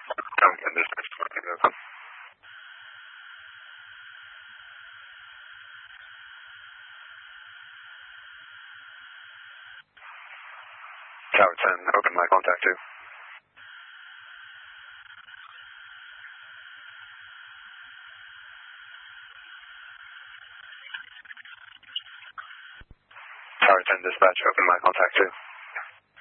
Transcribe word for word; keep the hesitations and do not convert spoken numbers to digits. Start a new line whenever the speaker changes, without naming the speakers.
Tower ten dispatch, open. Tower ten, open my contact two. Tower ten dispatch, open my contact two.